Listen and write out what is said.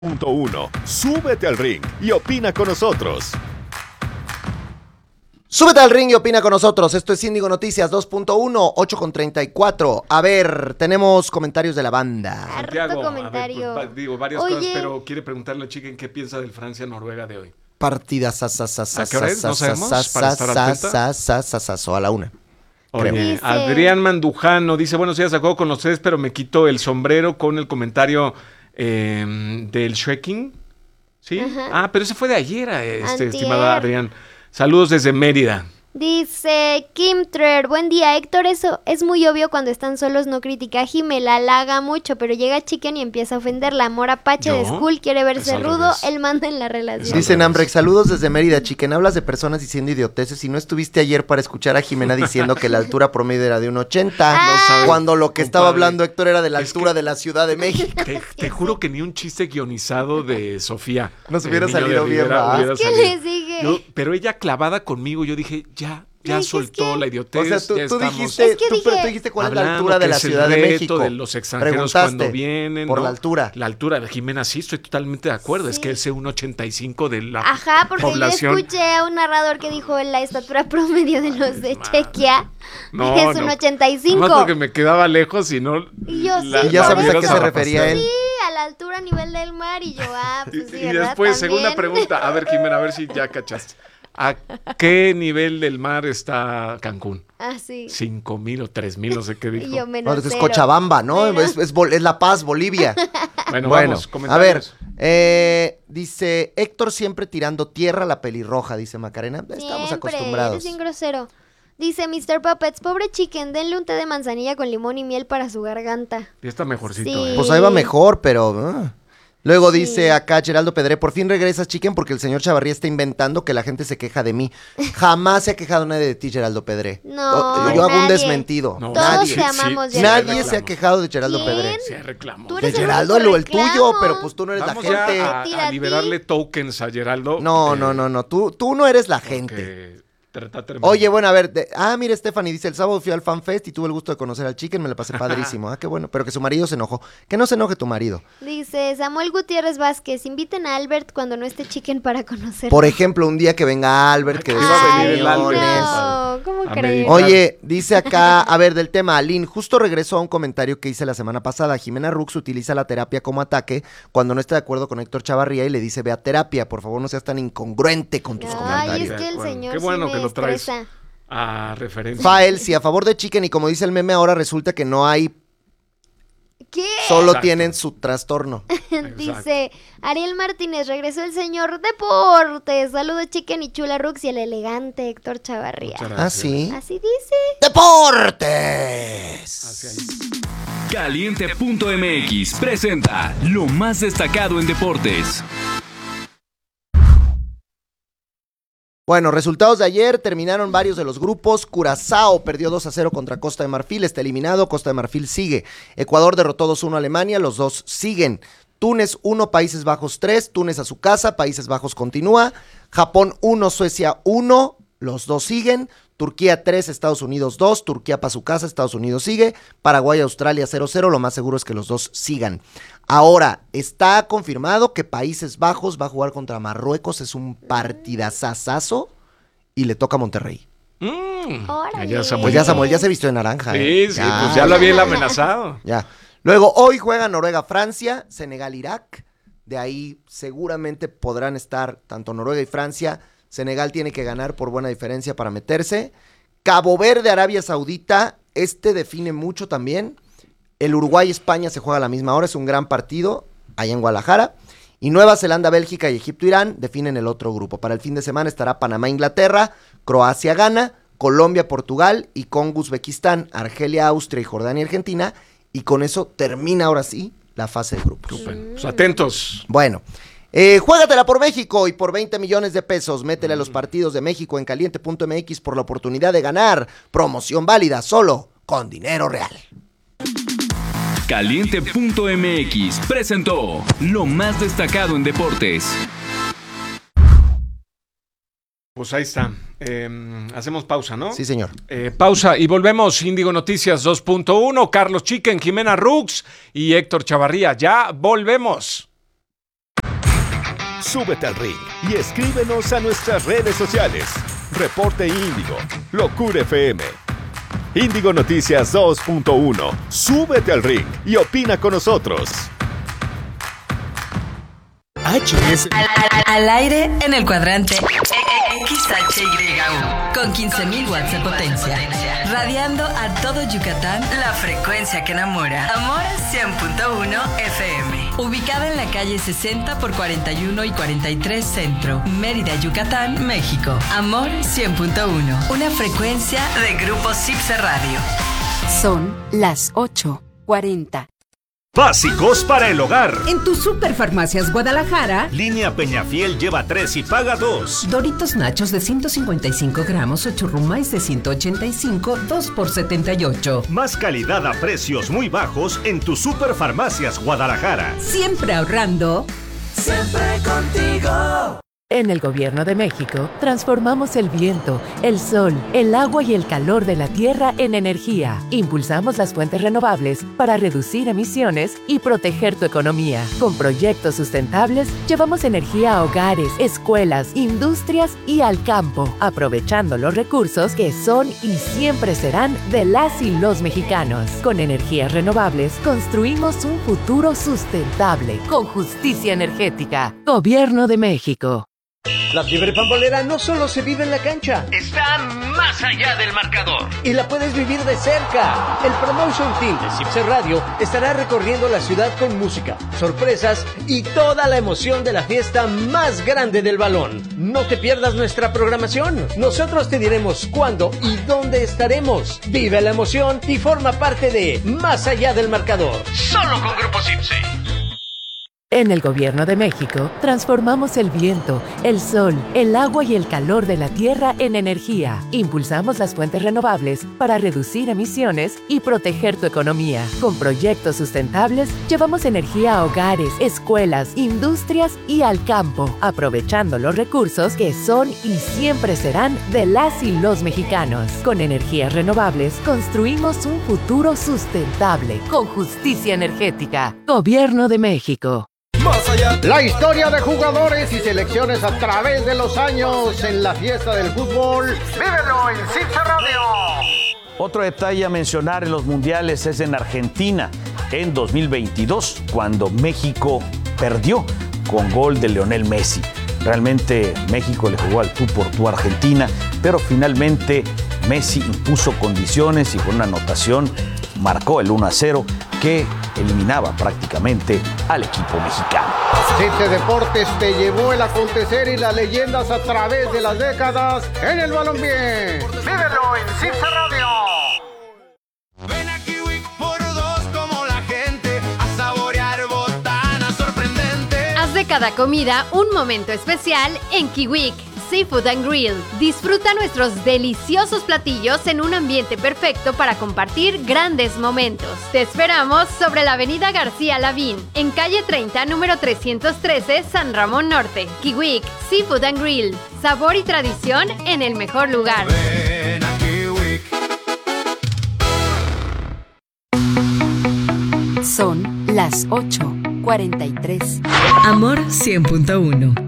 2.1. Súbete al ring y opina con nosotros. Súbete al ring y opina con nosotros. Esto es Índigo Noticias 2.1, 8:34. A ver, tenemos comentarios de la banda. Santiago, comentario. a ver, pues, digo varias Oye. cosas, pero quiere preguntarle a Chicken qué piensa del Francia-Noruega de hoy. Partida ¿A qué hora es? ¿No sabemos? Para estar atenta. a la 1. Oye, Dice- Adrián Mandujano dice, buenos días, acuerdo con ustedes, pero me quito el sombrero con el comentario del Shreking. ¿Sí? Ajá. Ah, pero ese fue de ayer, Antier. estimado Adrián. Saludos desde Mérida. Dice Kim Trer, buen día Héctor, eso es muy obvio cuando están solos, no critica a Jime, la halaga mucho, pero llega Chicken y empieza a ofenderla. Amor Apache de ¿Yo? Skull quiere verse Es al rudo, revés. él manda en la relación. Dice Namrex, saludos desde Mérida, Chiquen. Hablas de personas diciendo idioteces y no estuviste ayer para escuchar a Jimena diciendo que la altura promedio era de 1.80, sabes, cuando lo que estaba compadre. hablando Héctor era de la Es altura que- de la Ciudad de México. Te juro que ni un chiste guionizado de Sofía. Nos el hubiera niño de salido bien, Rivera, ¿verdad? hubiera ¿Qué salido. les dije? Pero ella clavada conmigo, yo dije, ya dije, soltó es que- la idiotez. O sea, tú ya estamos dijiste, Es que tú dije- dijiste cuál es la hablando altura de que la es el Ciudad de reto México. de los extranjeros Preguntaste cuando vienen, por ¿no? la altura. La altura de Jimena, sí, estoy totalmente de acuerdo. Es Sí. que ese 1.85 de la Ajá, porque población. yo escuché a un narrador que dijo la estatura promedio de los de madre. Chequia No, es no. un 85. Nomás porque me quedaba lejos y no. Y yo, la- sí, Y ya la sabes a vieras qué se la refería pasada. él. Sí, a la altura a nivel del mar y yo, pues sí, Y ¿verdad? después, segunda También. pregunta. A ver, Jimena, a ver si ya cachaste. ¿A qué nivel del mar está Cancún? Ah, sí. 5,000 o 3,000, no sé qué dijo. Y yo No, menos es cero. Cochabamba, ¿no? Bueno. Es La Paz, Bolivia. Bueno, Bueno, vamos, a comentarios. ver, dice Héctor siempre tirando tierra a la pelirroja, dice Macarena. Estamos Siempre, acostumbrados. eres bien grosero. Dice Mr. Puppets, pobre Chicken, denle un té de manzanilla con limón y miel para su garganta. Ya está mejorcito, Sí. Pues ahí va mejor, pero... Luego Sí. dice acá Geraldo Pedré, por fin regresas, Chicken, porque el señor Chavarría está inventando que la gente se queja de mí. Jamás se ha quejado nadie de ti, Geraldo Pedré. No, Yo hago un nadie. desmentido. No, Todos Nadie. te amamos, Geraldo. Nadie se ha quejado de Geraldo ¿Quién? Pedré. Sí, reclamo. Tú De eres el Geraldo, único el tuyo, reclamo. pero pues tú no eres Vamos la gente. ya Tira a a ti. liberarle tokens a Geraldo. No. Tú no eres la gente. Que está tremendo. Oye, bueno, a ver. Mira, Stephanie dice: el sábado fui al Fan Fest y tuve el gusto de conocer al Chicken, me la pasé padrísimo. Ah, qué bueno. Pero que su marido se enojó. Que no se enoje tu marido. Dice Samuel Gutiérrez Vázquez, inviten a Albert cuando no esté Chicken para conocerlo. Por ejemplo, un día que venga Albert, que Ay, de iba a sus venir el millones. Albert. No, ¿cómo A crees? meditar. Oye, dice acá, a ver, del tema, Aline, justo regresó a un comentario que hice la semana pasada. Jimena Rux utiliza la terapia como ataque cuando no está de acuerdo con Héctor Chavarría y le dice, ve a terapia, por favor no seas tan incongruente con tus Ay, comentarios. es que el De acuerdo. señor Qué bueno sí que me lo traes. estresa. A referencia. Fael, si a favor de Chicken y como dice el meme, ahora resulta que no hay, ¿Qué? solo Exacto. tienen su trastorno. Dice Ariel Martínez, regresó el señor Deportes. Saludos Chicken y Chula Rux y el elegante Héctor Chavarría. Muchas Ah, gracias. sí. Así dice. ¡Deportes! Así es. Caliente.mx presenta lo más destacado en deportes. Bueno, resultados de ayer, terminaron varios de los grupos. Curazao perdió 2-0 contra Costa de Marfil, está eliminado, Costa de Marfil sigue. Ecuador derrotó 2-1 a Alemania, los dos siguen. Túnez 1, Países Bajos 3, Túnez a su casa, Países Bajos continúa. Japón 1, Suecia 1, los dos siguen. Turquía 3, Estados Unidos 2, Turquía para su casa, Estados Unidos sigue. Paraguay, Australia 0-0, lo más seguro es que los dos sigan. Ahora, está confirmado que Países Bajos va a jugar contra Marruecos, es un partidazazazo y le toca a Monterrey. Órale. Allá Samuel. Pues ya Samuel ya se vistió de naranja. Sí, sí, pues ya lo había él amenazado. Ya. Luego, hoy juega Noruega-Francia, Senegal-Irak. De ahí seguramente podrán estar tanto Noruega y Francia. Senegal tiene que ganar por buena diferencia para meterse. Cabo Verde-Arabia Saudita, define mucho también. El Uruguay-España se juega a la misma hora, es un gran partido allá en Guadalajara. Y Nueva Zelanda-Bélgica y Egipto-Irán definen el otro grupo. Para el fin de semana estará Panamá-Inglaterra, Croacia-Ghana, Colombia-Portugal y Congo-Uzbekistán, Argelia-Austria y Jordania-Argentina. Y con eso termina ahora sí la fase de grupos. Pues atentos. Bueno, juégatela por México y por 20 millones de pesos. Métele a los partidos de México en caliente.mx por la oportunidad de ganar. Promoción válida solo con dinero real. Caliente.mx presentó lo más destacado en deportes. Pues ahí está. Hacemos pausa, ¿no? Sí, señor. Pausa y volvemos. Índigo Noticias 2.1. Carlos Chicken, Jimena Rux y Héctor Chavarría. Ya volvemos. Súbete al ring y escríbenos a nuestras redes sociales. Reporte Índigo, Locura FM. Índigo Noticias 2.1. Súbete al ring y opina con nosotros. Al aire en el cuadrante XHYU con 15.000 watts de potencia, radiando a todo Yucatán la frecuencia que enamora. Amor 100.1 FM, ubicada en la calle 60 por 41 y 43 Centro, Mérida, Yucatán, México. Amor 100.1, una frecuencia de Grupo Cipse Radio. Son las 8:40. Básicos para el hogar. En tu Superfarmacias Guadalajara, Línea Peñafiel lleva 3 y paga 2. Doritos Nachos de 155 gramos o churrumais de 185, 2 por 78. Más calidad a precios muy bajos en tu Superfarmacias Guadalajara. Siempre ahorrando. Siempre contigo. En el Gobierno de México, transformamos el viento, el sol, el agua y el calor de la tierra en energía. Impulsamos las fuentes renovables para reducir emisiones y proteger tu economía. Con proyectos sustentables, llevamos energía a hogares, escuelas, industrias y al campo, aprovechando los recursos que son y siempre serán de las y los mexicanos. Con energías renovables, construimos un futuro sustentable, con justicia energética. Gobierno de México. La fiebre pambolera no solo se vive en la cancha, está más allá del marcador. Y la puedes vivir de cerca. El Promotion Team de Cipse Radio estará recorriendo la ciudad con música, sorpresas y toda la emoción de la fiesta más grande del balón. No te pierdas nuestra programación. Nosotros te diremos cuándo y dónde estaremos. Vive la emoción y forma parte de Más allá del marcador. Solo con Grupo Cipse. En el Gobierno de México, transformamos el viento, el sol, el agua y el calor de la tierra en energía. Impulsamos las fuentes renovables para reducir emisiones y proteger tu economía. Con proyectos sustentables, llevamos energía a hogares, escuelas, industrias y al campo, aprovechando los recursos que son y siempre serán de las y los mexicanos. Con energías renovables, construimos un futuro sustentable, con justicia energética. Gobierno de México. Más allá. La historia de jugadores y selecciones a través de los años en la fiesta del fútbol. ¡Vívelo en Cipse Radio! Otro detalle a mencionar en los mundiales es en Argentina, en 2022, cuando México perdió con gol de Lionel Messi. Realmente México le jugó al tú por tú a Argentina, pero finalmente Messi impuso condiciones y con una anotación marcó el 1-0 que eliminaba prácticamente al equipo mexicano. Cipse Deportes te llevó el acontecer y las leyendas a través de las décadas en el balompié. ¡Vívelo en Cipse Radio! Ven a Kiwi por 2 como la gente a saborear botanas sorprendentes. Haz de cada comida un momento especial en Kiwik Seafood and Grill. Disfruta nuestros deliciosos platillos en un ambiente perfecto para compartir grandes momentos. Te esperamos sobre la avenida García Lavín, en calle 30, número 313, San Ramón Norte. Kiwik Seafood and Grill. Sabor y tradición en el mejor lugar. Ven a Kiwik. Son las 8:43. Amor 100.1.